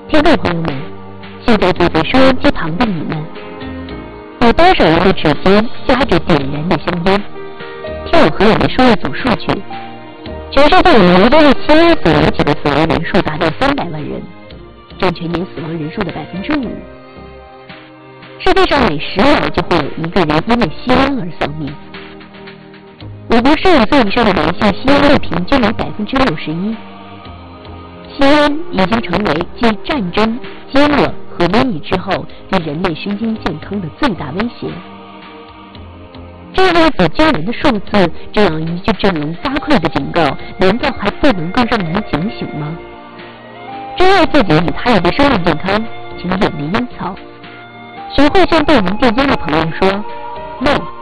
听众朋友们，现在坐在收音机旁的你们，有多少人的指尖夹着点燃的香烟？听我和你们说一组数据：全世界因为吸烟所引起的死亡人数达到300万人，占全年死亡人数的5%。世界上每10秒就会有一个人因为吸烟而丧命。我国15岁以上的男性吸烟率平均为61%。吸烟已经成为继战争、饥饿和瘟疫之后对人类身心健康的最大威胁。这样子惊人的数字，这样一句振聋发聩的警告，难道还不能够让人警醒吗？珍爱自己与他人的生命健康，请远离烟草。学会向被人电烟的朋友说 “No”。